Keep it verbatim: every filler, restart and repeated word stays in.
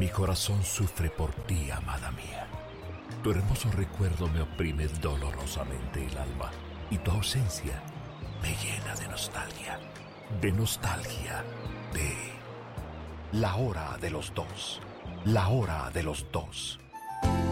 Mi corazón sufre por ti, amada mía. Tu hermoso recuerdo me oprime dolorosamente el alma y tu ausencia me llena de nostalgia. De nostalgia de La Hora de los Dos. La Hora de los Dos.